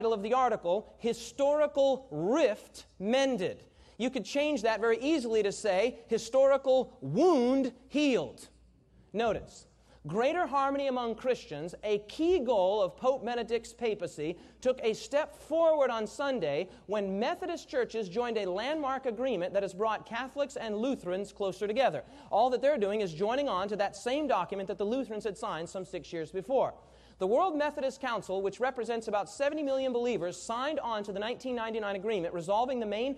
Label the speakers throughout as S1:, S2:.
S1: of the article, historical rift mended. You could change that very easily to say, historical wound healed. Notice, greater harmony among Christians, a key goal of Pope Benedict's papacy, took a step forward on Sunday when Methodist churches joined a landmark agreement that has brought Catholics and Lutherans closer together. All that they're doing is joining on to that same document that the Lutherans had signed some 6 years before. The World Methodist Council, which represents about 70 million believers, signed on to the 1999 agreement resolving the main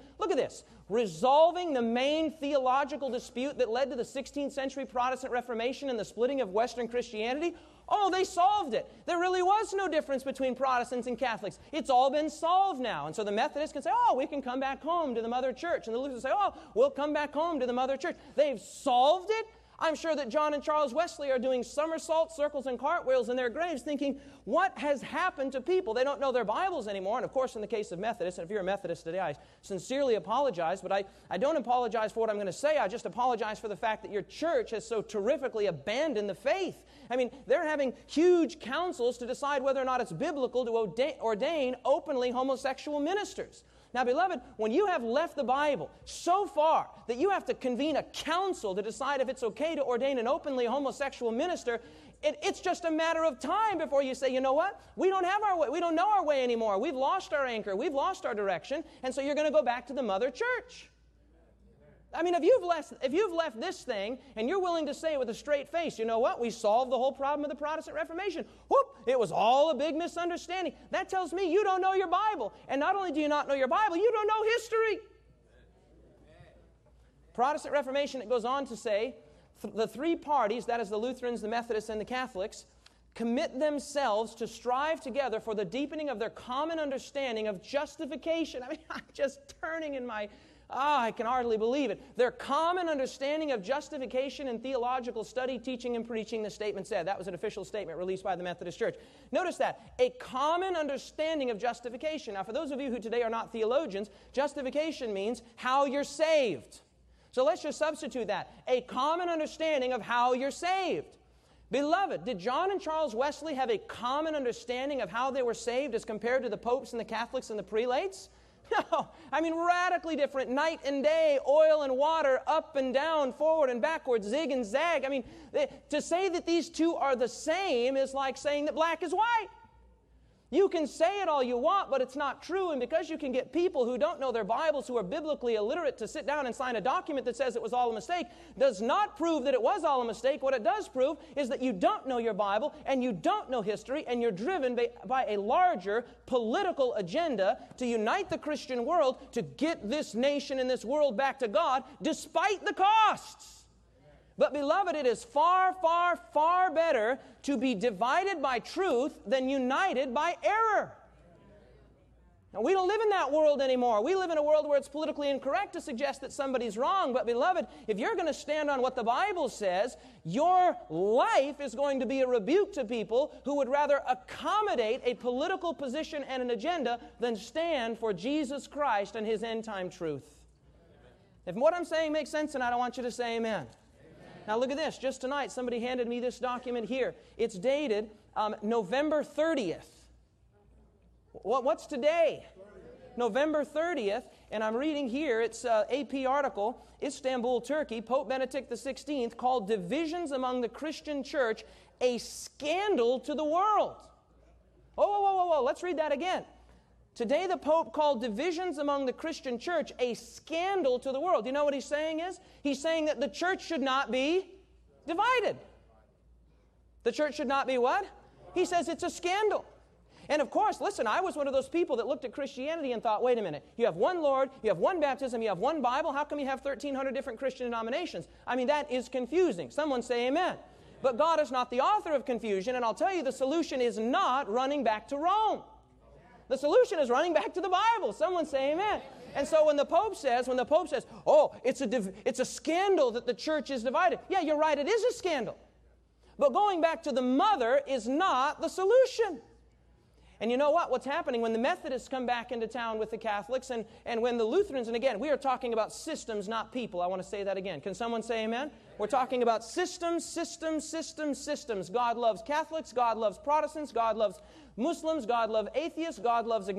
S1: theological dispute that led to the 16th century Protestant Reformation and the splitting of Western Christianity. Oh, they solved it. There really was no difference between Protestants and Catholics. It's all been solved now. And so the Methodists can say, oh, we can come back home to the Mother Church. And the Lutherans say, oh, we'll come back home to the Mother Church. They've solved it. I'm sure that John and Charles Wesley are doing somersaults, circles, and cartwheels in their graves thinking, what has happened to people? They don't know their Bibles anymore. And of course, in the case of Methodists, and if you're a Methodist today, I sincerely apologize, but I don't apologize for what I'm going to say. I just apologize for the fact that your church has so terrifically abandoned the faith. I mean, they're having huge councils to decide whether or not it's biblical to ordain openly homosexual ministers. Now, beloved, when you have left the Bible so far that you have to convene a council to decide if it's okay to ordain an openly homosexual minister, it's just a matter of time before you say, you know what? We don't have our way. We don't know our way anymore. We've lost our anchor. We've lost our direction. And so you're going to go back to the Mother Church. I mean, if you've left this thing and you're willing to say it with a straight face, you know what? We solved the whole problem of the Protestant Reformation. Whoop! It was all a big misunderstanding. That tells me you don't know your Bible. And not only do you not know your Bible, you don't know history. Protestant Reformation, it goes on to say, the three parties, that is the Lutherans, the Methodists, and the Catholics, commit themselves to strive together for the deepening of their common understanding of justification. I mean, I'm just turning in my... I can hardly believe it. Their common understanding of justification in theological study, teaching, and preaching, the statement said. That was an official statement released by the Methodist Church. Notice that. A common understanding of justification. Now, for those of you who today are not theologians, justification means how you're saved. So let's just substitute that. A common understanding of how you're saved. Beloved, did John and Charles Wesley have a common understanding of how they were saved as compared to the popes and the Catholics and the prelates? No, I mean radically different, night and day, oil and water, up and down, forward and backward, zig and zag. I mean, to say that these two are the same is like saying that black is white. You can say it all you want, but it's not true. And because you can get people who don't know their Bibles, who are biblically illiterate, to sit down and sign a document that says it was all a mistake, does not prove that it was all a mistake. What it does prove is that you don't know your Bible, and you don't know history, and you're driven by a larger political agenda to unite the Christian world, to get this nation and this world back to God, despite the costs. But, beloved, it is far, far, far better to be divided by truth than united by error. Now, we don't live in that world anymore. We live in a world where it's politically incorrect to suggest that somebody's wrong. But, beloved, if you're going to stand on what the Bible says, your life is going to be a rebuke to people who would rather accommodate a political position and an agenda than stand for Jesus Christ and His end-time truth. If what I'm saying makes sense, and I don't want you to say amen. Now look at this. Just tonight, somebody handed me this document here. It's dated November 30th. What's today? November 30th. And I'm reading here, it's an AP article, Istanbul, Turkey, Pope Benedict XVI called Divisions Among the Christian Church a Scandal to the World. Whoa. Let's read that again. Today the Pope called divisions among the Christian church a scandal to the world. Do you know what he's saying is? He's saying that the church should not be divided. The church should not be what? He says it's a scandal. And of course, listen, I was one of those people that looked at Christianity and thought, wait a minute, you have one Lord, you have one baptism, you have one Bible, how come you have 1,300 different Christian denominations? I mean, that is confusing. Someone say amen. But God is not the author of confusion, and I'll tell you the solution is not running back to Rome. The solution is running back to the Bible. Someone say amen. And so when the Pope says, oh, it's a scandal that the church is divided. Yeah, you're right, it is a scandal. But going back to the mother is not the solution. And you know what? What's happening when the Methodists come back into town with the Catholics and when the Lutherans, and again, we are talking about systems, not people. I want to say that again. Can someone say amen? We're talking about systems. God loves Catholics. God loves Protestants. God loves Muslims. God loves atheists. God loves agnostics.